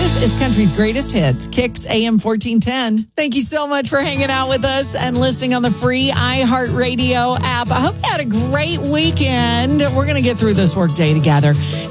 This is Country's Greatest Hits, Kicks AM 1410. Thank you so much for hanging out with us and listening on the free iHeartRadio app. I hope you had a great weekend. We're going to get through this work day together.